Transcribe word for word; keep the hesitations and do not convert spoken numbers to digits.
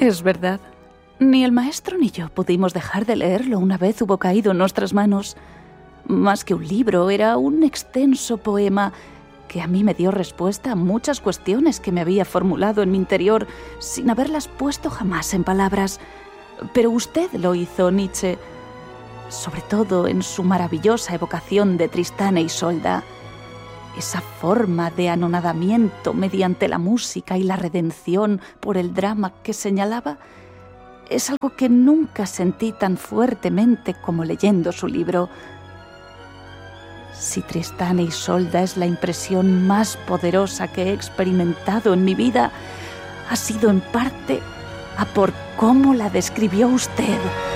Es verdad. Ni el maestro ni yo pudimos dejar de leerlo una vez hubo caído en nuestras manos. Más que un libro, era un extenso poema que a mí me dio respuesta a muchas cuestiones que me había formulado en mi interior sin haberlas puesto jamás en palabras. Pero usted lo hizo, Nietzsche, sobre todo en su maravillosa evocación de Tristán e Isolda. Esa forma de anonadamiento mediante la música y la redención por el drama que señalaba es algo que nunca sentí tan fuertemente como leyendo su libro. Si Tristán e Isolda es la impresión más poderosa que he experimentado en mi vida, ha sido en parte a por cómo la describió usted.